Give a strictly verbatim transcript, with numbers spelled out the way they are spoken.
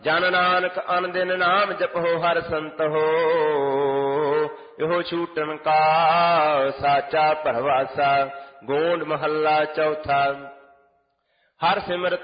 ਜਨ ਨਾਨਕ ਅਨ ਦਿਨ ਨਾਮ ਜਪੋ ਹਰਿ ਸੰਤੋ। ਇਹੋ ਛੂਟਣ ਕਾ ਸਾਚਾ ਭਰਵਾਸਾ। ਗੋਂਡ ਮਹੱਲਾ ਚੌਥਾ। ਹਰਿ ਸਿਮਰਤ